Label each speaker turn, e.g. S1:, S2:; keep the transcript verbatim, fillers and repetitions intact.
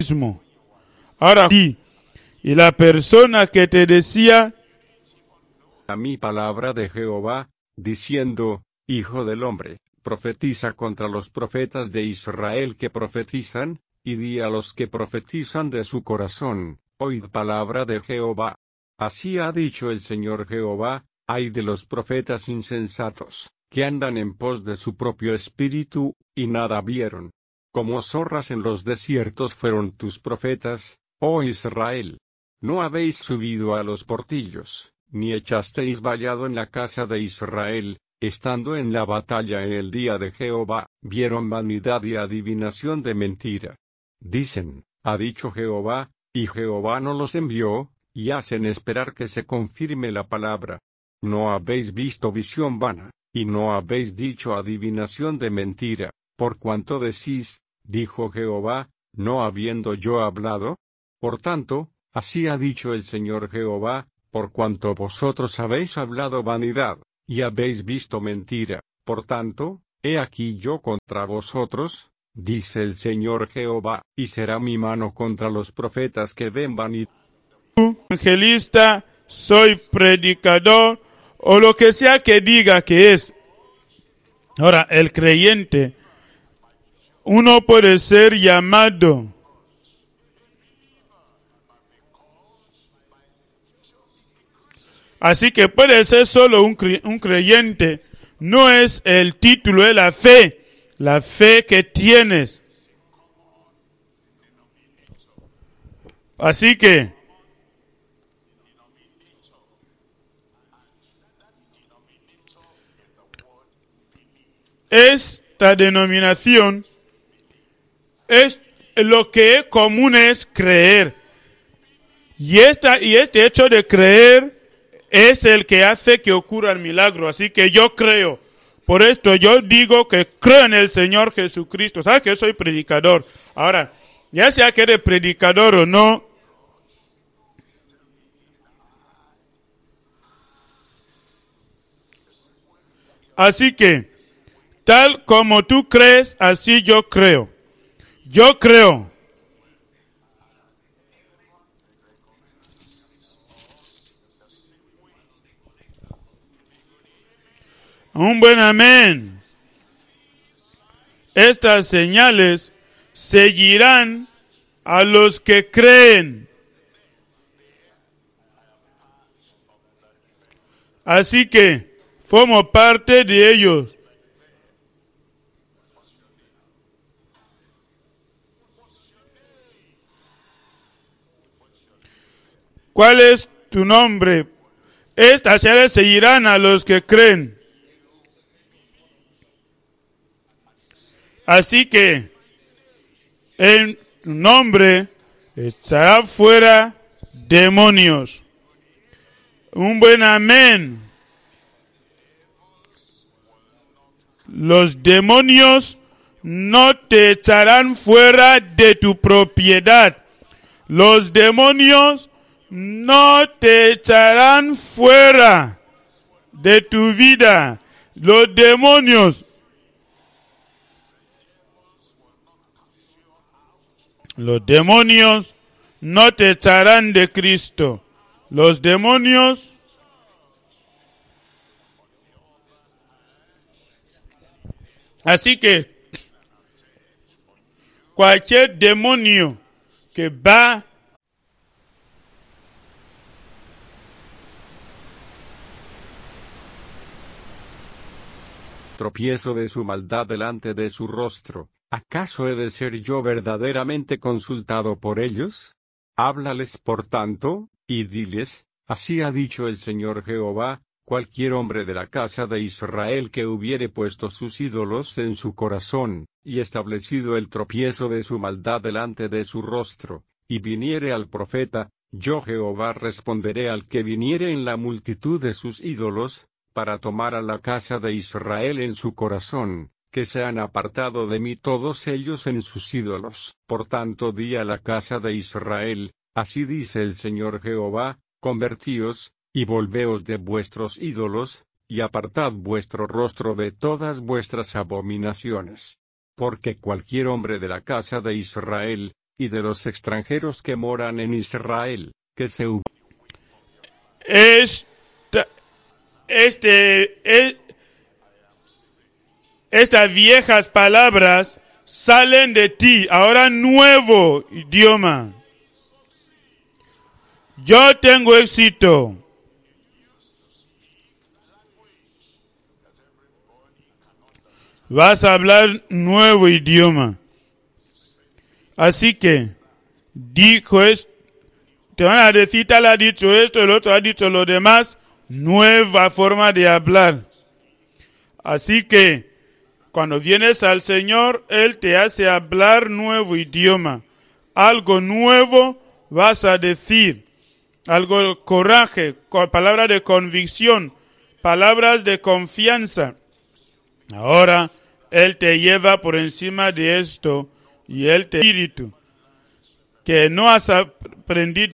S1: mismo. Ahora sí, y la persona que te decía
S2: a mi palabra de Jehová, diciendo, Hijo del hombre, profetiza contra los profetas de Israel que profetizan, y di a los que profetizan de su corazón, oíd palabra de Jehová. Así ha dicho el Señor Jehová, ay de los profetas insensatos, que andan en pos de su propio espíritu, y nada vieron. Como zorras en los desiertos fueron tus profetas, oh Israel. No habéis subido a los portillos, ni echasteis vallado en la casa de Israel, estando en la batalla en el día de Jehová, vieron vanidad y adivinación de mentira. Dicen, ha dicho Jehová, y Jehová no los envió, y hacen esperar que se confirme la palabra. No habéis visto visión vana, y no habéis dicho adivinación de mentira, por cuanto decís, dijo Jehová, no habiendo yo hablado. Por tanto, así ha dicho el Señor Jehová, por cuanto vosotros habéis hablado vanidad, y habéis visto mentira, por tanto, he aquí yo contra vosotros, dice el Señor Jehová, y será mi mano contra los profetas que ven vanidad.
S1: Evangelista, soy predicador, o lo que sea que diga que es. Ahora, el creyente, uno puede ser llamado así que puede ser solo un, cre un creyente. No es el título, es la fe. La fe que tienes. Así que esta denominación es lo que es común es creer. Y, esta, y este hecho de creer es el que hace que ocurra el milagro. Así que yo creo. Por esto yo digo que creo en el Señor Jesucristo. ¿Sabes que yo soy predicador? Ahora, ya sea que eres predicador o no, así que, tal como tú crees, así yo creo. Yo creo. Un buen amén. Estas señales seguirán a los que creen. Así que formo parte de ellos. ¿Cuál es tu nombre? Estas señales seguirán a los que creen. Así que en tu nombre estará fuera demonios. Un buen amén. Los demonios no te echarán fuera de tu propiedad. Los demonios no te echarán fuera de tu vida. Los demonios Los demonios no te echarán de Cristo. Los demonios así que cualquier demonio que va
S2: tropiezo de su maldad delante de su rostro, ¿acaso he de ser yo verdaderamente consultado por ellos? Háblales por tanto, y diles, así ha dicho el Señor Jehová, cualquier hombre de la casa de Israel que hubiere puesto sus ídolos en su corazón, y establecido el tropiezo de su maldad delante de su rostro, y viniere al profeta, yo Jehová responderé al que viniere en la multitud de sus ídolos, para tomar a la casa de Israel en su corazón, que se han apartado de mí todos ellos en sus ídolos. Por tanto di a la casa de Israel, así dice el Señor Jehová, convertíos, y volveos de vuestros ídolos, y apartad vuestro rostro de todas vuestras abominaciones. Porque cualquier hombre de la casa de Israel, y de los extranjeros que moran en Israel, que se
S1: Esta, este, e- estas viejas palabras salen de ti, ahora nuevo idioma. Yo tengo éxito. Vas a hablar nuevo idioma. Así que, dijo esto, te van a decir, tal ha dicho esto, el otro ha dicho lo demás, nueva forma de hablar. Así que, cuando vienes al Señor, Él te hace hablar nuevo idioma. Algo nuevo vas a decir. Algo de coraje, con palabras de convicción, palabras de confianza. Ahora, Él te lleva por encima de esto y Él te espíritu que no has aprendido